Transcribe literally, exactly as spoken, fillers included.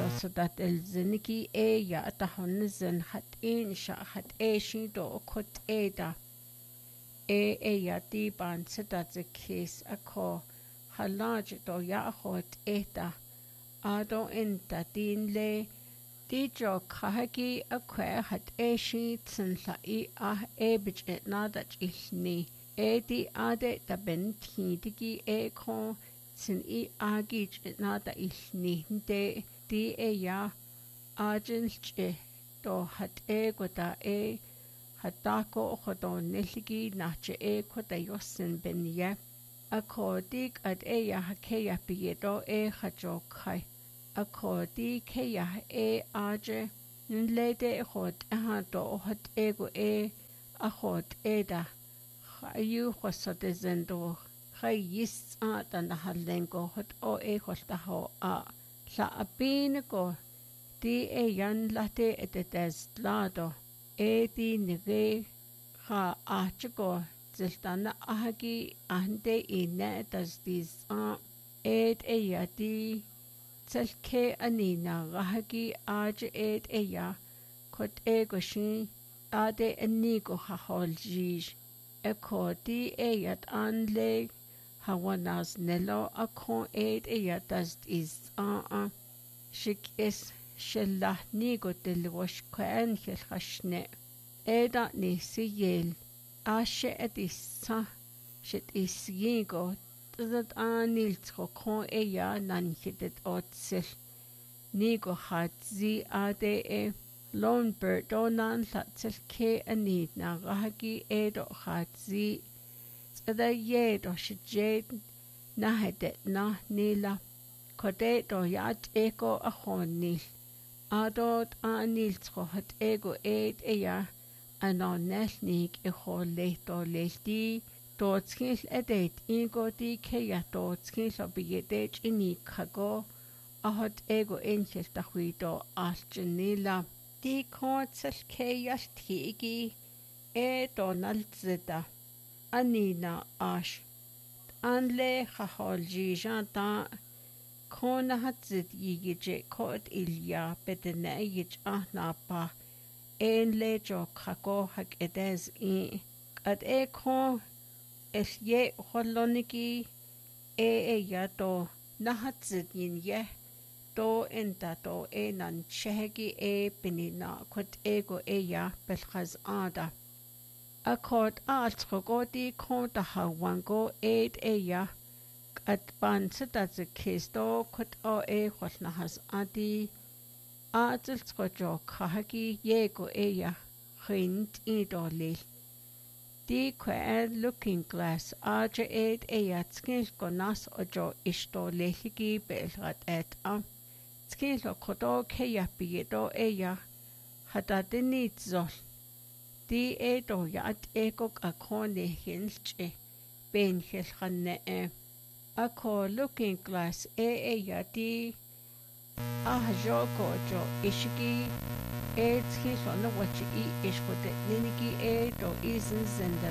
sadat el ziniki e ya atahon zin hat in sha hat e shi do kot e da e e ya di ban sadat ze kis ako halaj do ya hot e da ado in da din le di jo kahagi akwe hat e shi tsin la i ah e bich et na da ilni e di ade da ben tidigi e kon sin i agi na da ilni de di e ya ajin che do hat e goda e hatako hodo niligi na che e koda yosin ben ye akodig ad e ya ke ya piedo e hajo kai akodi ke ya e aje nlede hot ha do hot e go e a hot e da ayu khosote zendo khayis a tan halengo hot o e khosta ho a la apin ko di e yan late etes lado e di nige ha a chiko ziltana ahagi ande ine tas dis a et e ya di tselke anina rahagi aj et e ya kot e go shin ade eni go ha holji e ko di e yat an le hawanas nelo akon et e ya tas dis a a shik es shella ni go del wash kwan khel khashne e da ni siyel a she edissa shit is yigo dat anil tro e ya nan hitet otsel ni go hat zi ade e lone bird donan latsel ke ani na rahagi e do hat zi tsada ye do shje na hetet na nila kode do yat ego a honil adot anil tro hat ego et e ya anon nesnik e hole to lesti Dotskil edet ingo di keya dotskil obiedej ini kago ahot ego enchel tahuido alchenila di kontsel keya tigi e donald zeta anina ash anle haholji janta kona hatzit yigije kot ilya betene yich ahnapa enle jo kago hak edez i at e kon es ye holoniki e e ya do nahatzit yin ye do enta do e nan chehegi e pinina kot ego e ya belkhaz ada akot altrogodi kon da hawango e e ya at ban sitat kisto kot o e holnahas adi atil tskojo kahagi yego e ya khint i do le Di kwe looking glass aja et eya tskil konas ojo isto lehigi belrat et a. Tskil o kodo keya piedo eya hadadini tzol. Di edo yat egok akone hilche ben hilchane e. Ako looking glass e eya di ajo kojo ishigi e tskil o no wachi i ishkote ninigi edo izin zenda